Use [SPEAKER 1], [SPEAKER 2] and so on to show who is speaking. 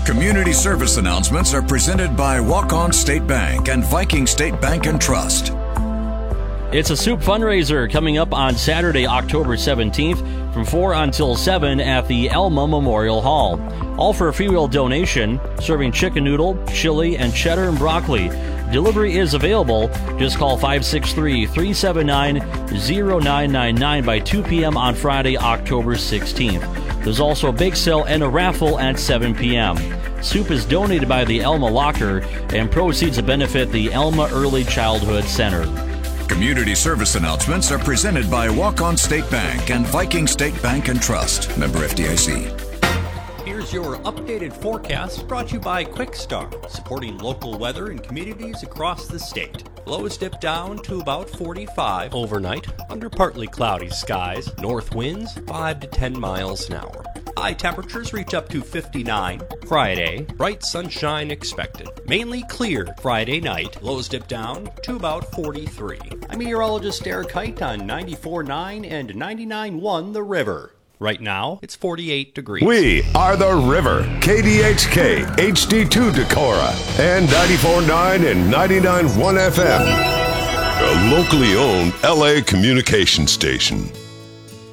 [SPEAKER 1] Community service announcements are presented by Walk-On State Bank and Viking State Bank and Trust.
[SPEAKER 2] It's a soup fundraiser coming up on Saturday, October 17th from 4 until 7 at the Elma Memorial Hall. All for a freewill donation, serving chicken noodle, chili, and cheddar and broccoli. Delivery is available. Just call 563-379-0999 by 2 p.m. on Friday, October 16th. There's also a bake sale and a raffle at 7 p.m. Soup is donated by the Elma Locker, and proceeds to benefit the Elma Early Childhood Center.
[SPEAKER 1] Community service announcements are presented by Walk-On State Bank and Viking State Bank and Trust. Member FDIC.
[SPEAKER 3] Here's your updated forecast brought to you by Quick Start, supporting local weather in communities across the state. Lows dip down to about 45 overnight under partly cloudy skies. North winds 5 to 10 miles an hour. High temperatures reach up to 59. Friday, bright sunshine expected. Mainly clear Friday night. Lows dip down to about 43. I'm meteorologist Eric Height on 94.9 and 99.1 The River. Right now, it's 48 degrees.
[SPEAKER 4] We are The River, KDHK, HD2 Decorah, and 94.9 and 99.1 FM. A locally owned LA communication station.